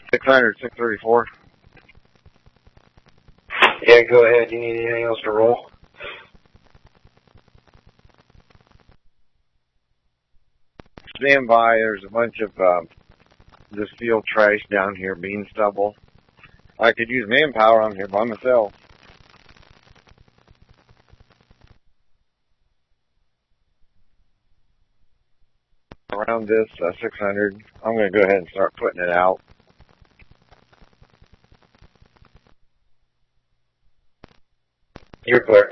600, 634. Yeah, go ahead. You need anything else to roll? Stand by. There's a bunch of this field trash down here, bean stubble. I could use manpower on here by myself. Around this 600, I'm going to go ahead and start putting it out. You're clear.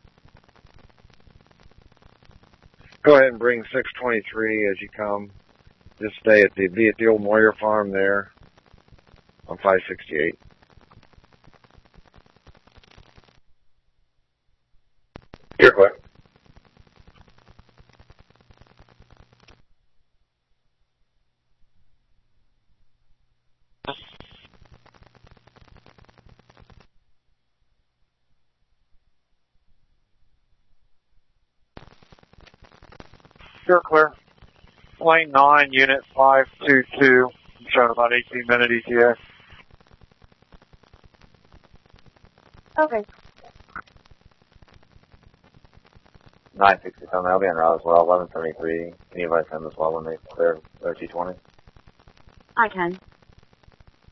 Go ahead and bring 623 as you come. Just stay at the old Moyer farm there on 568. You're clear. You're clear. Lane 9, unit 522. I'm showing about 18 minute ETA. Okay. 967, I'll be en route as well, 1173. Can you advise them as well when they clear their T20? I can.